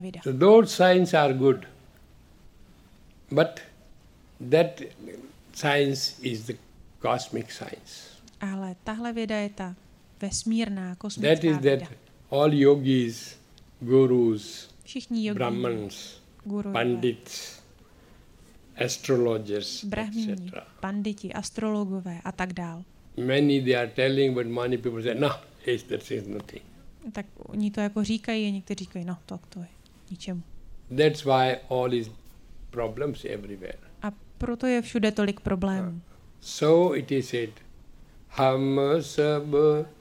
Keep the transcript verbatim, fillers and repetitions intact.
So those signs are good. But that science is the cosmic science. Ale tahle věda je ta vesmírná, kosmická That is věda. that all yogis, gurus, Všichni yogi, brahmans, gurové, pandits, astrologers, brahmíni, et cetera. panditi, astrologové a tak dál. Many they are telling, but many people say, no, it's, that is nothing. Tak oni to jako říkají a někteří říkají, no to, to je ničemu. That's why all is problems everywhere. A proto je všude tolik problémů. So it is said, Ham sab